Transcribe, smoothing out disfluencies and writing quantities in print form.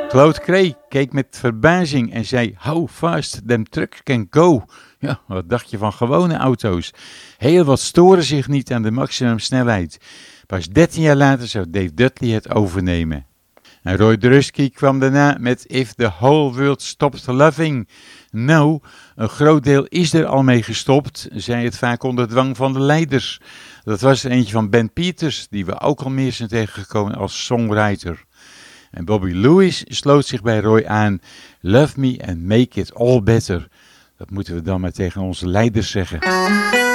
Claude Cray keek met verbazing en zei: "How fast them trucks can go." Ja, wat dacht je van gewone auto's? Heel wat storen zich niet aan de maximumsnelheid. Pas 13 jaar later zou Dave Dudley het overnemen. En Roy Drusky kwam daarna met If the Whole World Stopped Loving. Nou, een groot deel is er al mee gestopt, zei het vaak onder dwang van de leiders. Dat was er eentje van Ben Peters, die we ook al meer zijn tegengekomen als songwriter. En Bobby Lewis sloot zich bij Roy aan. Love me and make it all better. Dat moeten we dan maar tegen onze leiders zeggen.